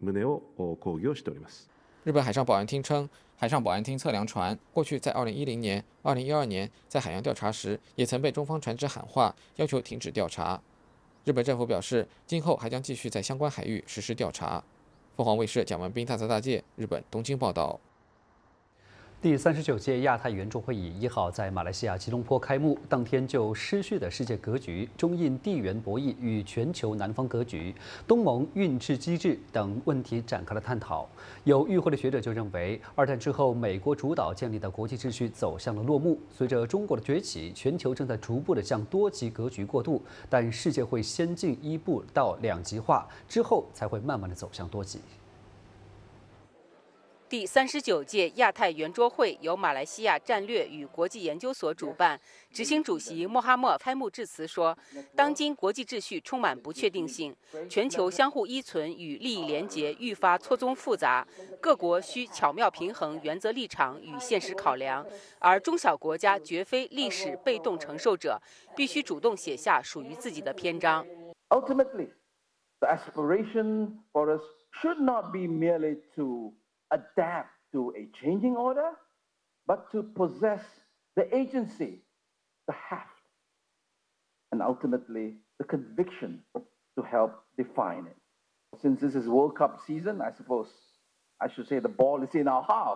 旨を抗議をしております。 日本海上保安厅称，海上保安厅测量船过去在2010年、2012年在海洋调查时，也曾被中方船只喊话，要求停止调查。日本政府表示，今后还将继续在相关海域实施调查。凤凰卫视蒋文斌、大泽大介，日本东京报道。 第39届亚太圆桌会议1号在马来西亚吉隆坡开幕，当天就失序的世界格局、中印地缘博弈与全球南方格局、东盟运制机制等问题展开了探讨。有与会的学者就认为，二战之后美国主导建立的国际秩序走向了落幕，随着中国的崛起，全球正在逐步的向多极格局过渡，但世界会先进一步到两极化，之后才会慢慢的走向多极。 第39届亚太圆桌会由马来西亚战略与国际研究所主办，执行主席穆哈默开幕致辞说：“当今国际秩序充满不确定性，全球相互依存与利益联结愈发错综复杂，各国需巧妙平衡原则立场与现实考量，而中小国家绝非历史被动承受者，必须主动写下属于自己的篇章。” Ultimately, the aspiration for us should not be merely to adapt to a changing order, but to possess the agency, the heft, and ultimately the conviction to help define it. Since this is World Cup season, I suppose I should say the ball is in our half.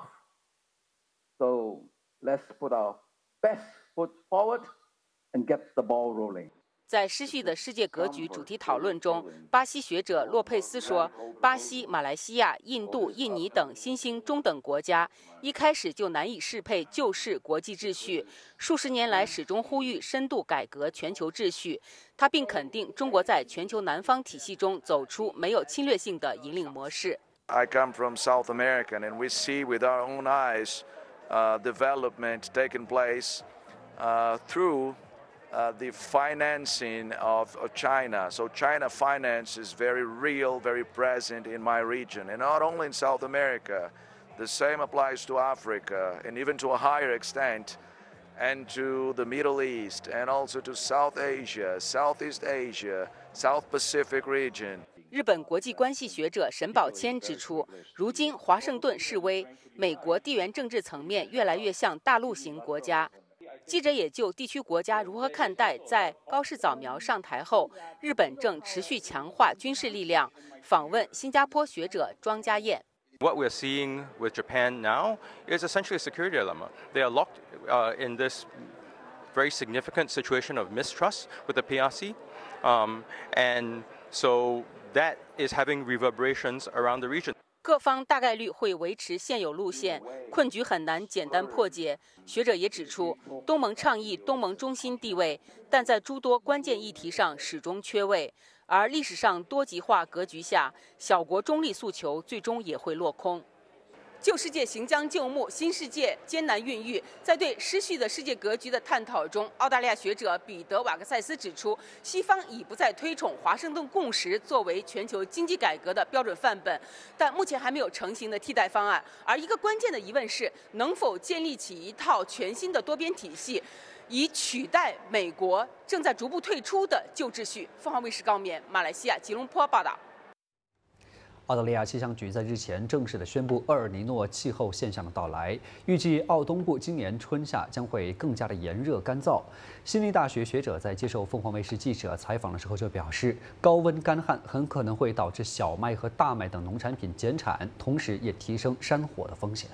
So let's put our best foot forward and get the ball rolling. 在失序的世界格局主题讨论中，巴西学者洛佩斯说，巴西、马来西亚、印度、印尼等新兴中等国家一开始就难以适配旧式国际秩序，数十年来始终呼吁深度改革全球秩序。他并肯定中国在全球南方体系中走出没有侵略性的引领模式。 I come from South America, and we see with our own eyes development taking place through the financing of China. So China finance is very real, very present in my region, and not only in South America. The same applies to Africa, and even to a higher extent, and to the Middle East, and also to South Asia, Southeast Asia, South Pacific region. 日本国际关系学者沈宝谦指出，如今华盛顿示威，美国地缘政治层面越来越像大陆型国家。记者也就地区国家如何看待在高市早苗上台后，日本正持续强化军事力量，访问新加坡学者庄家燕。 What we're seeing with Japan now is essentially a security dilemma. They are locked in this very significant situation of mistrust with the PRC, and so that is having reverberations around the region. 各方大概率会维持现有路线，困局很难简单破解。学者也指出，东盟倡议东盟中心地位，但在诸多关键议题上始终缺位。而历史上多极化格局下，小国中立诉求最终也会落空。旧世界行将就木，新世界艰难孕育。在对失序的世界格局的探讨中，澳大利亚学者彼得·瓦克塞斯指出，西方已不再推崇华盛顿共识作为全球经济改革的标准范本，但目前还没有成型的替代方案。而一个关键的疑问是，能否建立起一套全新的多边体系，以取代美国正在逐步退出的旧秩序。凤凰卫视高棉，马来西亚吉隆坡报道。 澳大利亚气象局在日前正式的宣布厄尔尼诺气候现象的到来，预计澳东部今年春夏将会更加的炎热干燥。悉尼大学学者在接受凤凰卫视记者采访的时候就表示，高温干旱很可能会导致小麦和大麦等农产品减产，同时也提升山火的风险。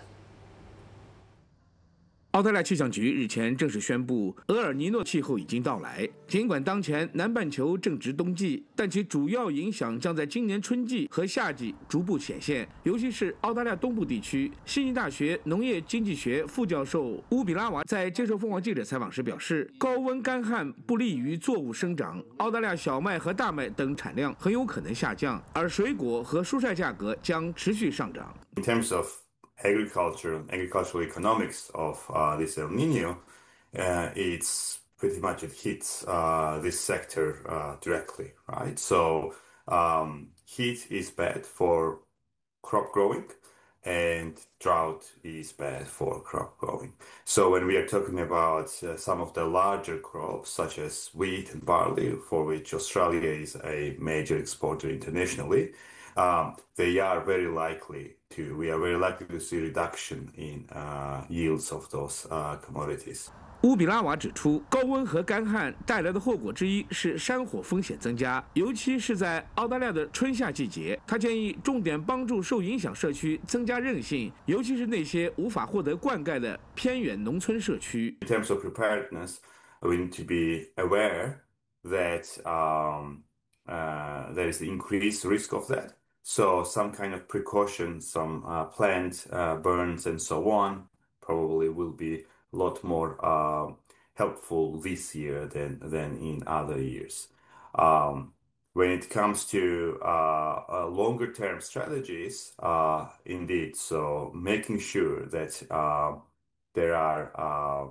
澳大利亚气象局日前正式宣布，厄尔尼诺气候已经到来。尽管当前南半球正值冬季，但其主要影响将在今年春季和夏季逐步显现。尤其是澳大利亚东部地区，悉尼大学农业经济学副教授乌比拉瓦在接受凤凰记者采访时表示，高温干旱不利于作物生长，澳大利亚小麦和大麦等产量很有可能下降，而水果和蔬菜价格将持续上涨。 In terms of agricultural economics of this El Nino, it's pretty much it hits this sector directly, right? So heat is bad for crop growing, and drought is bad for crop growing. So when we are talking about some of the larger crops, such as wheat and barley, for which Australia is a major exporter internationally, we are very likely to see reduction in yields of those commodities. 乌比拉瓦指出，高温和干旱带来的后果之一是山火风险增加，尤其是在澳大利亚的春夏季节。他建议重点帮助受影响社区增加韧性，尤其是那些无法获得灌溉的偏远农村社区。 In terms of preparedness, we need to be aware that there is increased risk of that. So some kind of precaution, some plant burns and so on, probably will be a lot more helpful this year than in other years. When it comes to longer term strategies, indeed, so making sure that there are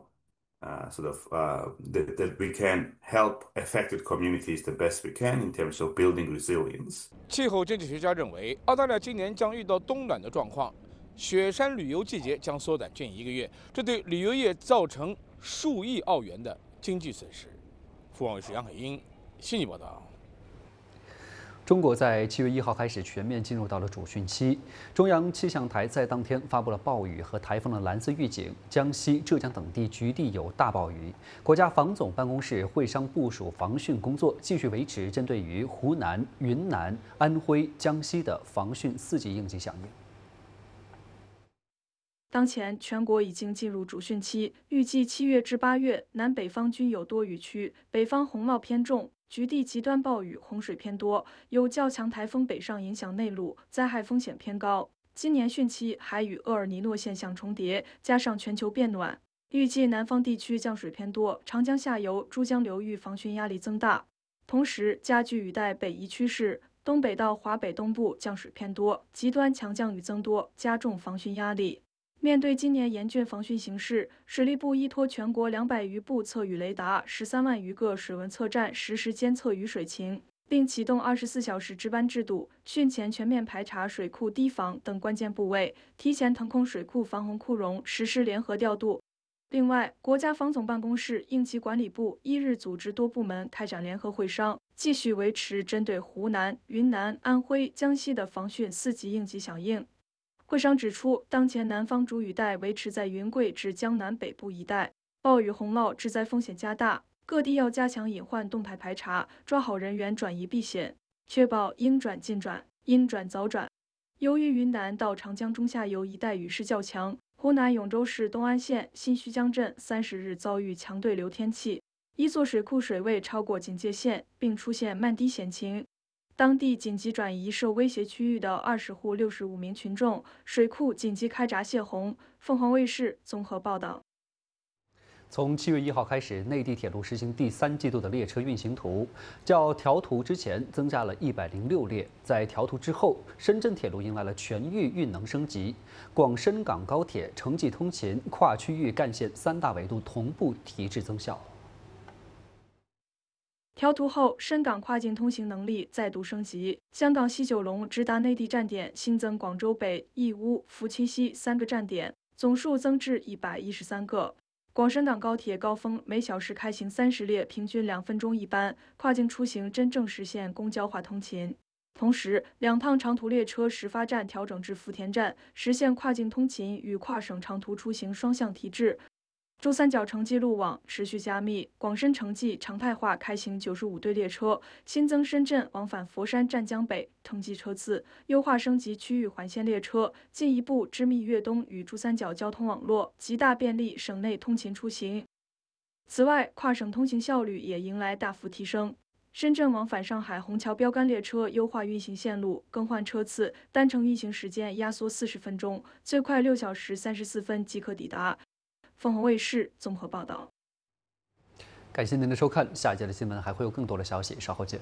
that we can help affected communities the best we can in terms of building resilience. 气候经济学家认为，澳大利亚今年将遇到冬暖的状况，雪山旅游季节将缩短近1个月，这对旅游业造成数亿澳元的经济损失。凤凰卫视杨海英悉尼报道。 中国在7月1号开始全面进入到了主汛期。中央气象台在当天发布了暴雨和台风的蓝色预警，江西、浙江等地局地有大暴雨。国家防总办公室会商部署防汛工作，继续维持针对于湖南、云南、安徽、江西的防汛4级应急响应。 当前全国已经进入主汛期，预计7月至8月，南北方均有多雨区，北方洪涝偏重。局地极端暴雨、洪水偏多，有较强台风北上影响内陆，灾害风险偏高。今年汛期还与厄尔尼诺现象重叠，加上全球变暖，预计南方地区降水偏多，长江下游、珠江流域防汛压力增大，同时加剧雨带北移趋势，东北到华北东部降水偏多，极端强降雨增多，加重防汛压力。面对今年严峻防汛形势，水利部依托全国200余部测雨雷达、13万余个水文测站实时监测雨水情，并启动24小时值班制度，汛前全面排查水库堤防等关键部位，提前腾空水库防洪库容，实施联合调度。另外，国家防总办公室、应急管理部1日组织多部门开展联合会商，继续维持针对湖南、云南、安徽、江西的防汛4级应急响应。会商指出，当前南方主雨带维持在云贵至江南北部一带，暴雨洪涝致灾风险加大，各地要加强隐患动态排查，抓好人员转移避险，确保应转尽转、应转早转。由于云南到长江中下游一带雨势较强，湖南永州市东安县新圩江镇30日遭遇强对流天气，一座水库水位超过警戒线，并出现漫堤险情。当地紧急转移受威胁区域的20户65名群众，水库紧急开闸泄洪。凤凰卫视综合报道。 从7月1号开始，内地铁路实行第3季度的列车运行图，较调图之前增加了106列。在调图之后，深圳铁路迎来了全域运能升级，广深港高铁、城际通勤、跨区域干线3大维度同步提质增效。 调图后，深港跨境通行能力再度升级。香港西九龙直达内地站点新增广州北、义乌、福清西3个站点，总数增至113个。广深港高铁高峰每小时开行30列，平均2分钟一班，跨境出行真正实现公交化通勤。同时，2趟长途列车始发站调整至福田站，实现跨境通勤与跨省长途出行双向提质。珠三角城际路网持续加密，广深城际常态化开行95对列车，新增深圳往返佛山湛江北城际车次，优化升级区域环线列车，进一步织密粤东与珠三角交通网络，极大便利省内通勤出行。此外，跨省通行效率也迎来大幅提升。深圳往返上海虹桥标杆列车优化运行线路，更换车次，单程运行时间压缩40分钟，最快6小时34分即可抵达。凤凰卫视综合报道。 感谢您的收看，下一节的新闻还会有更多的消息，稍后见。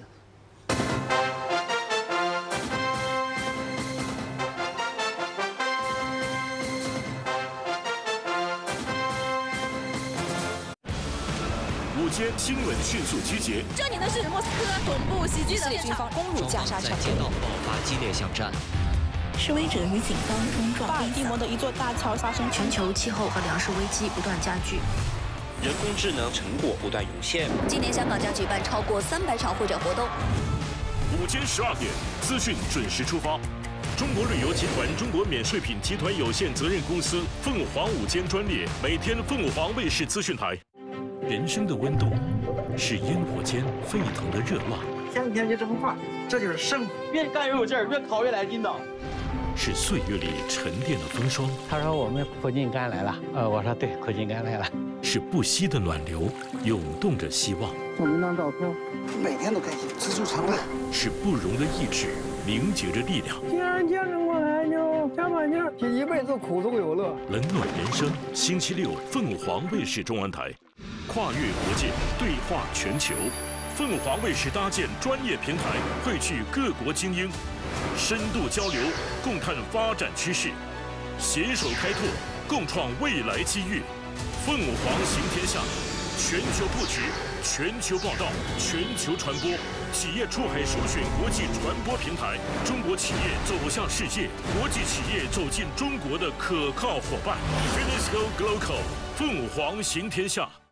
午间新闻迅速集结。 这里呢是莫斯科总部袭击的军方攻入加沙城， 街道爆发激烈巷战。 示威者与警方冲撞。 巴尔的摩的一座大桥发生全球气候和粮食危机不断加剧， 人工智能成果不断涌现。 今年香港将举办超过300场会展活动。 午间12点，资讯准时出发。中国旅游集团中国免税品集团有限责任公司凤凰午间专列，每天凤凰卫视资讯台。人生的温度是烟火间沸腾的热浪， 天天就这么快，这就是生活。越干越有劲儿，越烤越来劲道。 是岁月里沉淀的风霜。 他说我们苦尽甘来了，我说对，苦尽甘来了。 是不息的暖流，涌动着希望。 送您张照片，每天都开心，知足常乐。 是不容的意志，凝结着力量。 既然坚持过来，就加把劲儿，一辈子苦中有乐。 冷暖人生，星期六凤凰卫视中文台，跨越国界，对话全球。凤凰卫视搭建专业平台，汇聚各国精英，深度交流，共探发展趋势，携手开拓，共创未来机遇。凤凰行天下，全球布局，全球报道，全球传播，企业出海首选国际传播平台，中国企业走向世界，国际企业走进中国的可靠伙伴。Finisco Global， 凤凰行天下。